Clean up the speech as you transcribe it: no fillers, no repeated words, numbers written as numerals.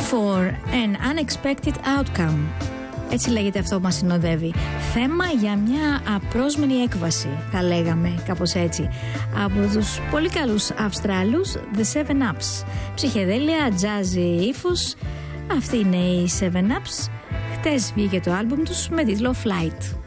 For an unexpected outcome. Έτσι λέγεται αυτό που μας συνοδεύει. Θέμα για μια απρόσμενη έκβαση, θα λέγαμε κάπως έτσι. Από τους πολύ καλούς Αυστράλους, The 7-Ups. Ψυχεδέλεια, jazzy ύφος. Αυτή είναι η 7-Ups. Χτες βγήκε το άλμπουμ τους με τίτλο Flight.